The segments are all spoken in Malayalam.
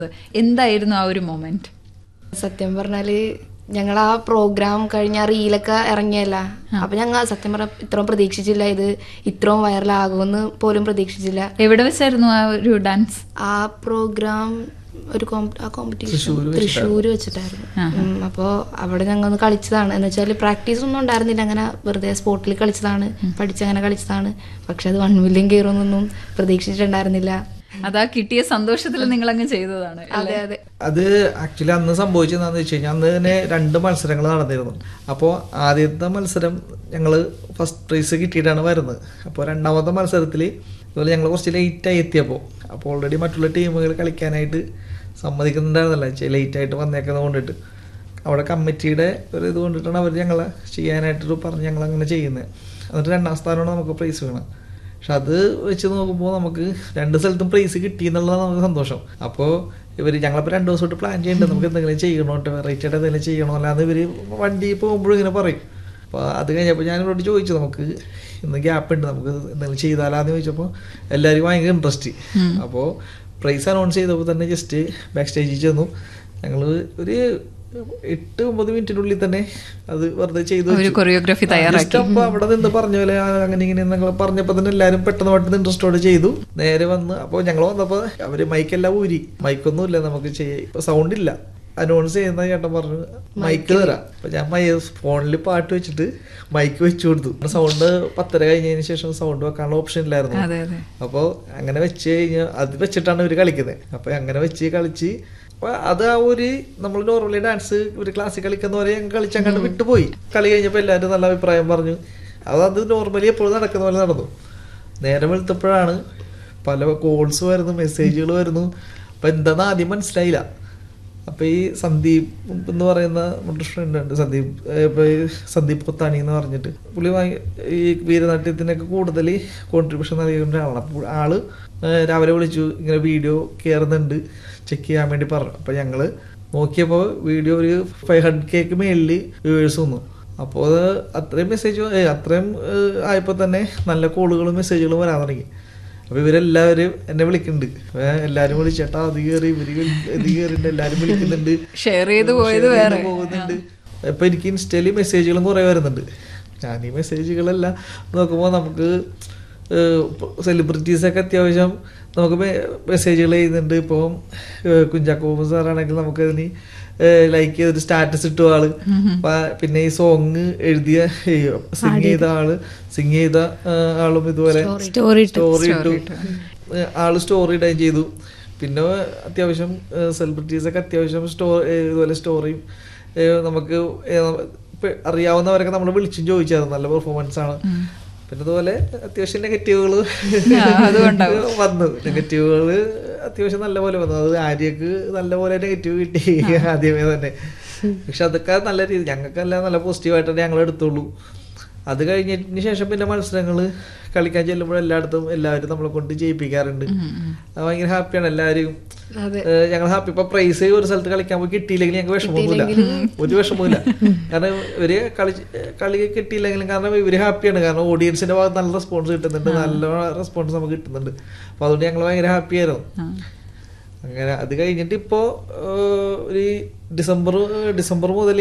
എന്തായിരുന്നു ആ ഒരു മൊമെന്റ്? സത്യം പറഞ്ഞാല് ഞങ്ങൾ ആ പ്രോഗ്രാം കഴിഞ്ഞ റീലൊക്കെ ഇറങ്ങിയല്ല, അപ്പൊ ഞങ്ങൾ സത്യം പറഞ്ഞ ഇത്രയും പ്രതീക്ഷിച്ചില്ല, ഇത് ഇത്രയും വൈറലാകുമെന്ന് പോലും പ്രതീക്ഷിച്ചില്ല. എവിടെ വെച്ചായിരുന്നു ആ ഒരു ഡാൻസ്? ആ പ്രോഗ്രാം ഒരു കോമ്പറ്റീഷൻ തൃശ്ശൂര് വെച്ചിട്ടായിരുന്നു. അപ്പോൾ അവിടെ ഞങ്ങൾ ഒന്ന് കളിച്ചതാണ്. എന്ന് വെച്ചാൽ പ്രാക്ടീസ് ഒന്നും ഉണ്ടായിരുന്നില്ല, അങ്ങനെ വെറുതെ സ്പോട്ടിൽ കളിച്ചതാണ്, പഠിച്ചങ്ങനെ കളിച്ചതാണ്. പക്ഷെ അത് 1 മില്യൺ കയറുമെന്നൊന്നും പ്രതീക്ഷിച്ചിട്ടുണ്ടായിരുന്നില്ല. അതാ കിട്ടിയ സന്തോഷത്തിൽ നിങ്ങൾ അങ്ങ് ചെയ്തതാണ്. അതെ അതെ. അത് ആക്ച്വലി അന്ന് സംഭവിച്ചതെന്ന് വെച്ച് കഴിഞ്ഞാൽ അന്ന് തന്നെ 2 മത്സരങ്ങൾ നടന്നിരുന്നു. അപ്പോൾ ആദ്യത്തെ മത്സരം ഞങ്ങൾ ഫസ്റ്റ് പ്രൈസ് കിട്ടിയിട്ടാണ് വരുന്നത്. അപ്പോൾ 2ാമത്തെ മത്സരത്തിൽ ഇതുപോലെ ഞങ്ങൾ കുറച്ച് ലേറ്റായി എത്തിയപ്പോൾ, അപ്പോൾ ഓൾറെഡി മറ്റുള്ള ടീമുകൾ കളിക്കാനായിട്ട് സമ്മതിക്കുന്നുണ്ടായിരുന്നില്ല, ലേറ്റായിട്ട് വന്നേക്കുന്നത് കൊണ്ടിട്ട്. അവിടെ കമ്മിറ്റിയുടെ ഒരു ഇത് കൊണ്ടിട്ടാണ് അവർ ഞങ്ങളെ ചെയ്യാനായിട്ടൊരു പറഞ്ഞ് ഞങ്ങളങ്ങനെ ചെയ്യുന്നത്. എന്നിട്ട് 2ാം സ്ഥാനമാണ് നമുക്ക് പ്രൈസ് വീണത്. പക്ഷെ അത് വെച്ച് നോക്കുമ്പോൾ നമുക്ക് 2 സ്ഥലത്തും പ്രൈസ് കിട്ടി എന്നുള്ളതാണ് നമുക്ക് സന്തോഷം. അപ്പോൾ ഞങ്ങളിപ്പോൾ 2 ദിവസമായിട്ട് പ്ലാൻ ചെയ്യേണ്ടത് നമുക്ക് എന്തെങ്കിലും ചെയ്യണോട്ട്, വെറൈറ്റി ആയിട്ട് എന്തെങ്കിലും ചെയ്യണോ, അല്ലാതെ ഇവർ വണ്ടി പോകുമ്പോഴും ഇങ്ങനെ പറയും. അപ്പോൾ അത് കഴിഞ്ഞപ്പോൾ ഞാൻ ഇവരോട് ചോദിച്ചു, നമുക്ക് ഇന്ന് ഗ്യാപ്പ് ഉണ്ട്, നമുക്ക് എന്തെങ്കിലും ചെയ്താലാന്ന് ചോദിച്ചപ്പോൾ എല്ലാവർക്കും ഭയങ്കര ഇൻട്രസ്റ്റ്. അപ്പോൾ പ്രൈസ് അനൗൺസ് ചെയ്തപ്പോൾ തന്നെ ജസ്റ്റ് ബാക്ക് സ്റ്റേജിൽ ചെന്നു. ഞങ്ങൾ ഒരു 8-9 മിനിറ്റിനുള്ളിൽ തന്നെ അത് വെറുതെ ചെയ്തു, കൊറിയോഗ്രാഫി തയ്യാറാക്കി. അപ്പോൾ അവിടെ നിന്ന് പറഞ്ഞ പോലെ അങ്ങനെ ഇങ്ങനെ ഞങ്ങൾ പറഞ്ഞപ്പോൾ തന്നെ എല്ലാവരും പെട്ടെന്ന് ഇൻട്രസ്റ്റോടെ ചെയ്തു. നേരെ വന്ന് അപ്പോൾ ഞങ്ങൾ വന്നപ്പോൾ അവർ മൈക്കെല്ലാം ഊരി, മൈക്കൊന്നും ഇല്ല നമുക്ക് ചെയ്യാം, സൗണ്ട് ഇല്ല. അനൗൺസ് ചെയ്യുന്ന ചേട്ടൻ പറഞ്ഞു മൈക്ക് തരാം. അപ്പൊ ഞാൻ ഫോണിൽ പാട്ട് വെച്ചിട്ട് മൈക്ക് വെച്ചു കൊടുത്തു. സൗണ്ട് 10:30 കഴിഞ്ഞതിന് ശേഷം സൗണ്ട് വെക്കാനുള്ള ഓപ്ഷൻ ഇല്ലായിരുന്നു. അപ്പോൾ അങ്ങനെ വെച്ച് കഴിഞ്ഞാൽ അത് വെച്ചിട്ടാണ് ഇവർ കളിക്കുന്നത്. അപ്പൊ അങ്ങനെ വെച്ച് കളിച്ച് അത് ആ ഒരു നമ്മൾ നോർമലി ഡാൻസ് ഒരു ക്ലാസ്സിൽ കളിക്കുന്ന പോലെ കളിച്ചങ്ങോട്ട് വിട്ടുപോയി. കളി കഴിഞ്ഞപ്പോൾ എല്ലാവരും നല്ല അഭിപ്രായം പറഞ്ഞു. അത് നോർമലി എപ്പോഴും നടക്കുന്ന പോലെ നടന്നു. നേരെ വെളുത്തപ്പോഴാണ് പല കോൾസ് വരുന്നു, മെസ്സേജുകൾ വരുന്നു. അപ്പം എന്താണെന്ന് ആദ്യം മനസ്സിലായില്ല. അപ്പോൾ ഈ സന്ദീപ് എന്ന് പറയുന്ന നമ്മുടെ ഫ്രണ്ട് ഉണ്ട്, സന്ദീപ് പൊത്താനി എന്ന് പറഞ്ഞിട്ട്, പുള്ളി ഈ വീരനാട്യത്തിനൊക്കെ കൂടുതൽ കോൺട്രിബ്യൂഷൻ നൽകുന്ന ഒരാളാണ്. അപ്പോൾ ആള് രാവിലെ വിളിച്ചു, ഇങ്ങനെ വീഡിയോ കയറുന്നുണ്ട്, ചെക്ക് ചെയ്യാൻ വേണ്ടി പറഞ്ഞു. അപ്പോൾ ഞങ്ങൾ നോക്കിയപ്പോൾ വീഡിയോ ഒരു 500K മേളിൽ വ്യൂവേഴ്സ് വന്നു. അപ്പോൾ അത് അത്രയും ആയപ്പോൾ തന്നെ നല്ല കോളുകളും മെസ്സേജുകളും വരാൻ തുടങ്ങി. അപ്പോൾ ഇവരെല്ലാവരും എന്നെ വിളിക്കുന്നുണ്ട്, എല്ലാവരും വിളിച്ചേട്ടാ അത് കയറി, ഇവര് ഇത് കയറിണ്ട്, എല്ലാവരും വിളിക്കുന്നുണ്ട്, ഷെയർ ചെയ്ത് പോകുന്നുണ്ട്. ഇപ്പം എനിക്ക് ഇൻസ്റ്റയിൽ മെസ്സേജുകളും കുറേ വരുന്നുണ്ട്. ഞാൻ ഈ മെസ്സേജുകളെല്ലാം നോക്കുമ്പോൾ നമുക്ക് സെലിബ്രിറ്റീസൊക്കെ അത്യാവശ്യം നമുക്ക് മെസ്സേജുകൾ ചെയ്യുന്നുണ്ട്. ഇപ്പോൾ കുഞ്ചാക്കോ സാറാണെങ്കിൽ നമുക്കതിന് ലൈക്ക് ചെയ്തൊരു സ്റ്റാറ്റസ് ഇട്ടു ആള്. പിന്നെ ഈ സോങ് സിംഗ് ചെയ്ത ആളും ഇതുപോലെ സ്റ്റോറി ഇട്ടു, ആള് സ്റ്റോറി ഇടുകയും ചെയ്തു. പിന്നെ അത്യാവശ്യം സെലിബ്രിറ്റീസൊക്കെ അത്യാവശ്യം ഇതുപോലെ സ്റ്റോറിയും നമുക്ക് അറിയാവുന്നവരൊക്കെ നമ്മൾ വിളിച്ചും ചോദിച്ചായിരുന്നു, നല്ല പെർഫോമൻസ് ആണ്. പിന്നെ അതുപോലെ അത്യാവശ്യം നെഗറ്റീവുകൾ വന്നു. നെഗറ്റീവുകൾ അത്യാവശ്യം നല്ല പോലെ വന്നു. അത് ആര്യക്ക് നല്ല പോലെ നെഗറ്റീവ് കിട്ടി ആദ്യമേ തന്നെ. പക്ഷെ അതൊക്കെ നല്ല രീതി, ഞങ്ങൾക്കെല്ലാം നല്ല പോസിറ്റീവായിട്ടാണ് ഞങ്ങൾ എടുത്തുള്ളൂ. അത് കഴിഞ്ഞതിന് ശേഷം പിന്നെ മത്സരങ്ങൾ കളിക്കാൻ ചെല്ലുമ്പോൾ എല്ലാവരും നമ്മളെ കൊണ്ട് ചെയ്യിപ്പിക്കാറുണ്ട്. ഭയങ്കര ഹാപ്പിയാണ് എല്ലാവരും. ഞങ്ങൾ ഹാപ്പി. ഇപ്പൊ പ്രൈസ് ഒരു സ്ഥലത്ത് കളിക്കാൻ പോയി കിട്ടിയില്ലെങ്കിൽ ഞങ്ങൾക്ക് വിഷമമൊന്നുമില്ല, ഒരു വിഷമവുമില്ല. കാരണം ഇവര് കളി കിട്ടിയില്ലെങ്കിലും കാരണം ഇവര് ഹാപ്പിയാണ്. കാരണം ഓഡിയൻസിന്റെ ഭാഗത്ത് നല്ല റെസ്പോൺസ് കിട്ടുന്നുണ്ട്, നല്ല റെസ്പോൺസ് നമുക്ക് കിട്ടുന്നുണ്ട്. അപ്പൊ അതുകൊണ്ട് ഞങ്ങൾ ഭയങ്കര ഹാപ്പിയായിരുന്നു. അങ്ങനെ അത് കഴിഞ്ഞിട്ട് ഇപ്പോൾ ഒരു ഡിസംബർ മുതൽ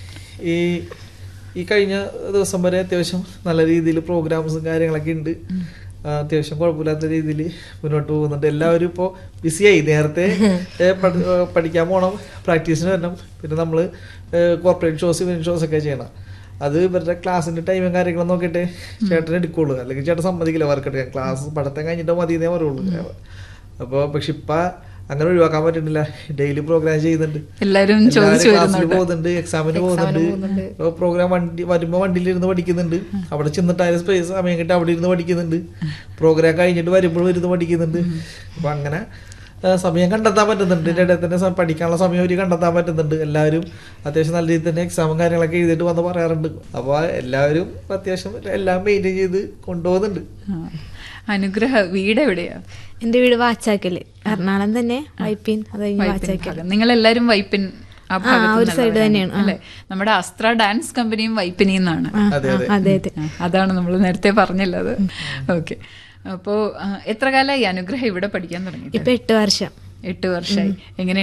ഈ കഴിഞ്ഞ ദിവസം വരെ അത്യാവശ്യം നല്ല രീതിയിൽ പ്രോഗ്രാംസും കാര്യങ്ങളൊക്കെ ഉണ്ട്. അത്യാവശ്യം കുഴപ്പമില്ലാത്ത രീതിയിൽ മുന്നോട്ട് പോകുന്നുണ്ട്. എല്ലാവരും ഇപ്പോൾ ബിസിയായി. നേരത്തെ പഠിക്കാൻ പോകണം, പ്രാക്ടീസിന് വരണം, പിന്നെ നമ്മൾ കോർപ്പറേറ്റ് ഷോസ്, ഇവന്റ് ഷോസ് ഒക്കെ ചെയ്യണം. അത് ഇവരുടെ ക്ലാസ്സിൻ്റെ ടൈമും കാര്യങ്ങളും നോക്കിയിട്ട് ചേട്ടൻ എടുക്കുള്ളൂ, അല്ലെങ്കിൽ ചേട്ടൻ സമ്മതിക്കില്ല വർക്ക് എടുക്കാൻ. ക്ലാസ് പഠിത്തം കഴിഞ്ഞിട്ട് മതിയെന്നേ പറയുള്ളൂ. അപ്പോൾ പക്ഷെ ഇപ്പം അങ്ങനെ ഒഴിവാക്കാൻ പറ്റുന്നില്ല. ഡെയിലി പ്രോഗ്രാം ചെയ്യുന്നുണ്ട്, ക്ലാസ്സിൽ പോകുന്നുണ്ട്, എക്സാമിന് പോകുന്നുണ്ട്. പ്രോഗ്രാം വരുമ്പോൾ വണ്ടിയിലിരുന്ന് പഠിക്കുന്നുണ്ട്, അവിടെ ചെന്നിട്ട് സ്പേസ് സമയം കിട്ടി അവിടെ ഇരുന്ന് പഠിക്കുന്നുണ്ട്, പ്രോഗ്രാം കഴിഞ്ഞിട്ട് വരുമ്പോഴും ഇരുന്ന് പഠിക്കുന്നുണ്ട്. അപ്പൊ അങ്ങനെ സമയം കണ്ടെത്താൻ പറ്റുന്നുണ്ട്. ഇതിൻ്റെ ഇടയിൽ തന്നെ പഠിക്കാനുള്ള സമയം അവർ കണ്ടെത്താൻ പറ്റുന്നുണ്ട്. എല്ലാവരും അത്യാവശ്യം നല്ല രീതിയിൽ തന്നെ എക്സാമും കാര്യങ്ങളൊക്കെ എഴുതിയിട്ട് വന്ന് പറയാറുണ്ട്. അപ്പോൾ എല്ലാവരും അത്യാവശ്യം എല്ലാം മെയിൻറ്റെയിൻ ചെയ്ത് കൊണ്ടുപോകുന്നുണ്ട്. അനുഗ്രഹ വീട് എവിടെയാ? എന്റെ വീട് വാച്ചാക്കല്, എറണാകുളം തന്നെ. വൈപ്പിൻ, നിങ്ങൾ എല്ലാരും വൈപ്പിൻ ഒരു സൈഡ് തന്നെയാണ് അല്ലെ? നമ്മുടെ അസ്ത്ര ഡാൻസ് കമ്പനിയും വൈപ്പിനിൽ നിന്നാണ്. അതാണ് നമ്മൾ നേരത്തെ പറഞ്ഞില്ലത്. ഓക്കെ. അപ്പോ എത്ര കാലമായി അനുഗ്രഹം ഇവിടെ പഠിക്കാൻ തുടങ്ങി? ഇപ്പൊ 8 വർഷം. 8 വർഷമായി. എങ്ങനെ